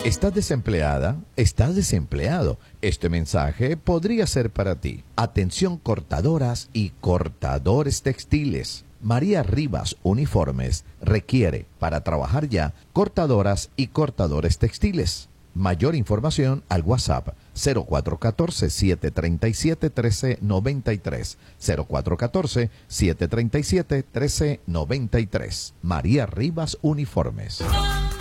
¿Estás desempleada? ¿Estás desempleado? Este mensaje podría ser para ti. Atención cortadoras y cortadores textiles. María Rivas Uniformes requiere, para trabajar ya, cortadoras y cortadores textiles. Mayor información al WhatsApp 0414-737-1393. 0414-737-1393. María Rivas Uniformes.